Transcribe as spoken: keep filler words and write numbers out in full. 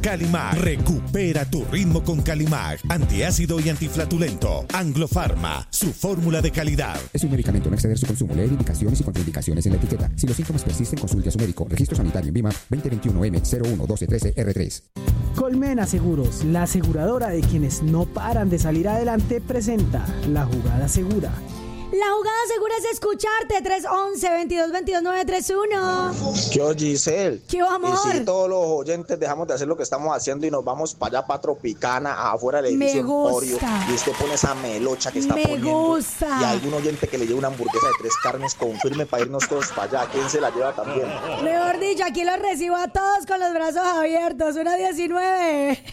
Calimag. Recupera tu ritmo con Calimag. Antiácido y antiflatulento. Anglofarma, su fórmula de calidad. Es un medicamento, no exceder su consumo. Leer indicaciones y contraindicaciones en la etiqueta. Si los síntomas persisten, consulte a su médico. Registro sanitario en Vima veinte veintiuno M cero uno doce trece R tres. Colmena Seguros, la aseguradora de quienes no paran de salir adelante, presenta La Jugada Segura. La jugada segura es escucharte. tres once, veintidós veintidós, nueve tres uno. ¿Qué o Giselle? ¿Qué o, amor? Y si todos los oyentes dejamos de hacer lo que estamos haciendo y nos vamos para allá, para Tropicana, afuera del edificio Emporio, y usted pone esa melocha que está Me poniendo, gusta. y algún oyente que le lleve una hamburguesa de tres carnes, confirme para irnos todos para allá. ¿Quién se la lleva también? Mejor dicho, aquí los recibo a todos con los brazos abiertos. Una diecinueve.